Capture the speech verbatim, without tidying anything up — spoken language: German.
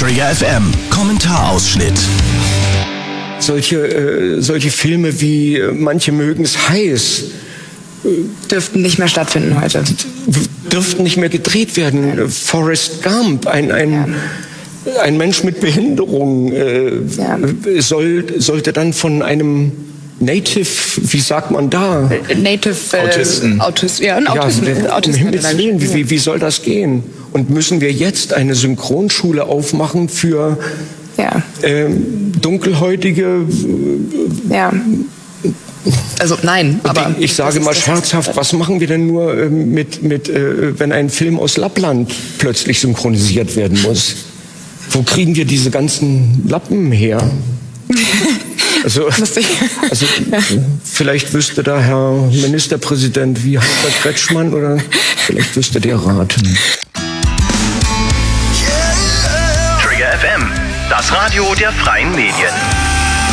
Trigger F M Kommentarausschnitt. Solche, äh, solche Filme wie äh, Manche mögen's heiß äh, dürften nicht mehr stattfinden heute. Dürften nicht mehr gedreht werden. Äh, Forrest Gump, ein, ein, ja. ein Mensch mit Behinderung, äh, ja. soll, sollte dann von einem Native, wie sagt man da? Native äh, Autisten. Autist, ja, ein Autisten. Ja, Autisten um Himmels Willen, wie, wie soll das gehen? Und müssen wir jetzt eine Synchronschule aufmachen für ja. ähm, dunkelhäutige? Ja. Also nein, aber ich sage mal scherzhaft, was machen wir denn nur äh, mit, mit äh, wenn ein Film aus Lappland plötzlich synchronisiert werden muss? Wo kriegen wir diese ganzen Lappen her? Also, also vielleicht wüsste da Herr Ministerpräsident wie Herbert Kretschmann oder vielleicht wüsste der Rat. Trigger F M, das Radio der freien Medien.